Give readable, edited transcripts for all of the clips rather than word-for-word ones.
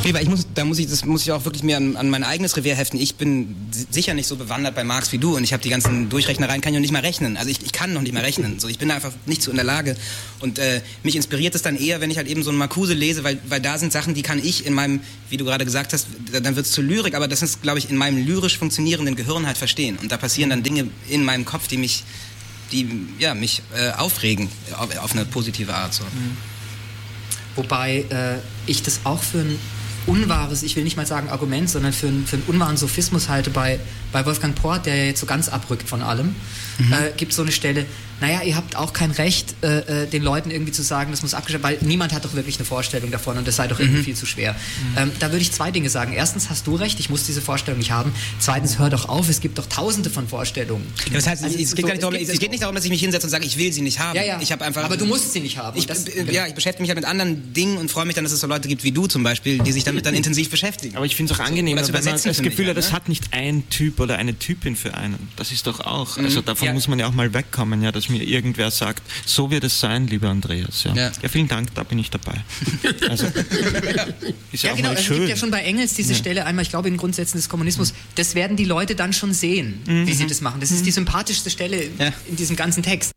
Nee, weil das muss ich auch wirklich mir an mein eigenes Revier heften. Ich bin sicher nicht so bewandert bei Marx wie du und ich habe die ganzen Durchrechnereien, kann ich noch nicht mal rechnen. Also ich kann noch nicht mal rechnen. So, ich bin einfach nicht so in der Lage. Und mich inspiriert es dann eher, wenn ich halt eben so einen Marcuse lese, weil da sind Sachen, die kann ich in meinem, wie du gerade gesagt hast, dann wird es zur Lyrik, aber das ist, glaube ich, in meinem lyrisch funktionierenden Gehirn halt verstehen. Und da passieren dann Dinge in meinem Kopf, die mich aufregen, auf eine positive Art. So. Wobei ich das auch für ein unwahres, ich will nicht mal sagen Argument, sondern für einen unwahren Sophismus halte bei Wolfgang Port, der ja jetzt so ganz abrückt von allem, gibt so eine Stelle, naja, ihr habt auch kein Recht, den Leuten irgendwie zu sagen, das muss abgeschafft werden, weil niemand hat doch wirklich eine Vorstellung davon und das sei doch irgendwie viel zu schwer. Da würde ich zwei Dinge sagen. Erstens hast du recht, ich muss diese Vorstellung nicht haben. Zweitens, hör doch auf, es gibt doch tausende von Vorstellungen. Ja, das heißt, es geht nicht darum, dass ich mich hinsetze und sage, ich will sie nicht haben. Ja. Ich habe einfach, aber du musst sie nicht haben. Ich beschäftige mich halt mit anderen Dingen und freue mich dann, dass es so Leute gibt wie du zum Beispiel, die sich damit dann intensiv beschäftigen. Aber ich finde es auch angenehm, wenn man das Gefühl hat, das ne? hat nicht ein Typ oder eine Typin für einen. Das ist doch auch, also davon muss man ja auch mal wegkommen, ja, dass mir irgendwer sagt, so wird es sein, lieber Andreas. Ja, vielen Dank, da bin ich dabei. Also, ist ja auch genau, mal es schön. gibt ja schon bei Engels diese Stelle einmal, ich glaube in den Grundsätzen des Kommunismus, das werden die Leute dann schon sehen, wie sie das machen. Das ist die sympathischste Stelle in diesem ganzen Text.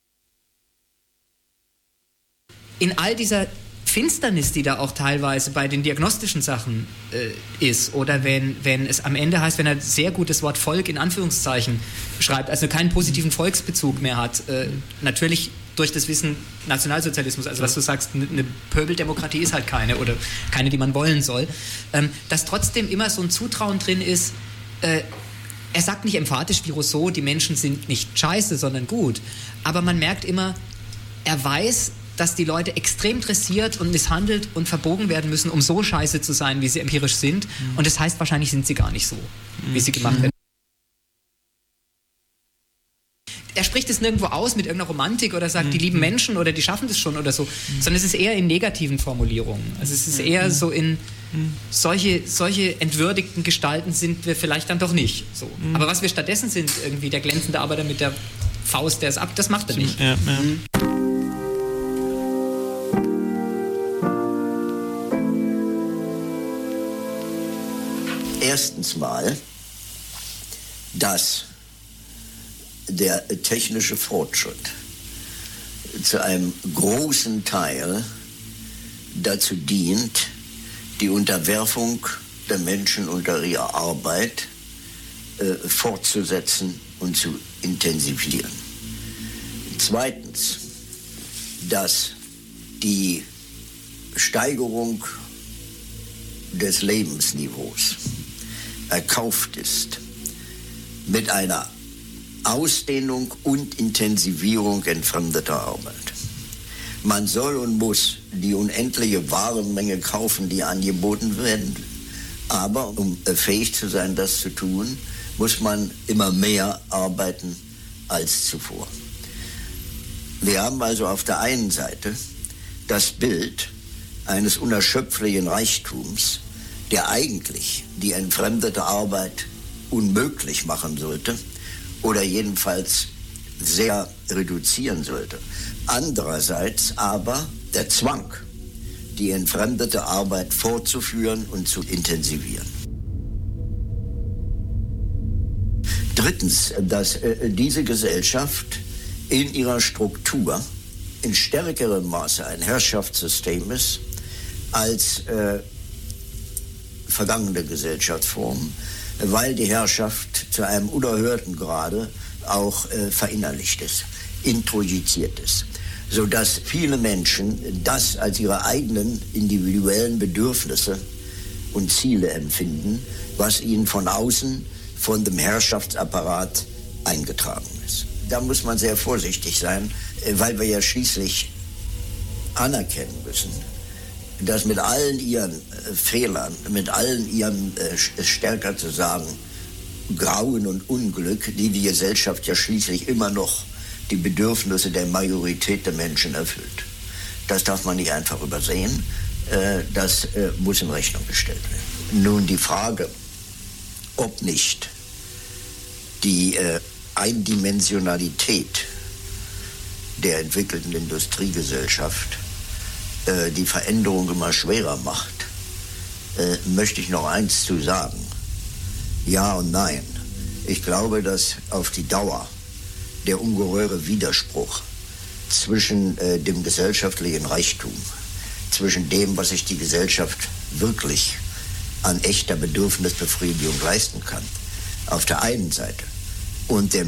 In all dieser Finsternis, die da auch teilweise bei den diagnostischen Sachen ist, oder wenn es am Ende heißt, wenn er sehr gut das Wort Volk in Anführungszeichen schreibt, also keinen positiven Volksbezug mehr hat, natürlich durch das Wissen Nationalsozialismus, also was du sagst, eine Pöbeldemokratie ist halt keine oder keine, die man wollen soll, dass trotzdem immer so ein Zutrauen drin ist, er sagt nicht emphatisch wie Rousseau, die Menschen sind nicht scheiße, sondern gut, aber man merkt immer, er weiß, dass die Leute extrem dressiert und misshandelt und verbogen werden müssen, um so scheiße zu sein, wie sie empirisch sind. Und das heißt, wahrscheinlich sind sie gar nicht so, wie sie gemacht werden. Er spricht es nirgendwo aus mit irgendeiner Romantik oder sagt, die lieben Menschen oder die schaffen das schon oder so, sondern es ist eher in negativen Formulierungen. Also es ist eher so in solche entwürdigten Gestalten sind wir vielleicht dann doch nicht. So. Aber was wir stattdessen sind, irgendwie der glänzende Arbeiter mit der Faust, der es ab, das macht er nicht. Ja. Erstens mal, dass der technische Fortschritt zu einem großen Teil dazu dient, die Unterwerfung der Menschen unter ihrer Arbeit fortzusetzen und zu intensivieren. Zweitens, dass die Steigerung des Lebensniveaus erkauft ist mit einer Ausdehnung und Intensivierung entfremdeter Arbeit. Man soll und muss die unendliche Warenmenge kaufen, die angeboten werden, aber um fähig zu sein, das zu tun, muss man immer mehr arbeiten als zuvor. Wir haben also auf der einen Seite das Bild eines unerschöpflichen Reichtums, der eigentlich die entfremdete Arbeit unmöglich machen sollte oder jedenfalls sehr reduzieren sollte. Andererseits aber der Zwang, die entfremdete Arbeit fortzuführen und zu intensivieren. Drittens, dass diese Gesellschaft in ihrer Struktur in stärkerem Maße ein Herrschaftssystem ist als vergangene Gesellschaftsformen, weil die Herrschaft zu einem unerhörten Grade auch verinnerlicht ist, introjiziert ist, sodass viele Menschen das als ihre eigenen individuellen Bedürfnisse und Ziele empfinden, was ihnen von außen, von dem Herrschaftsapparat eingetragen ist. Da muss man sehr vorsichtig sein, weil wir ja schließlich anerkennen müssen, dass mit allen ihren Fehlern, mit allen ihren, stärker zu sagen, Grauen und Unglück, die Gesellschaft ja schließlich immer noch die Bedürfnisse der Majorität der Menschen erfüllt. Das darf man nicht einfach übersehen, das muss in Rechnung gestellt werden. Nun die Frage, ob nicht die Eindimensionalität der entwickelten Industriegesellschaft die Veränderung immer schwerer macht, möchte ich noch eins zu sagen. Ja und nein. Ich glaube, dass auf die Dauer der ungeheure Widerspruch zwischen dem gesellschaftlichen Reichtum, zwischen dem, was sich die Gesellschaft wirklich an echter Bedürfnisbefriedigung leisten kann, auf der einen Seite, und den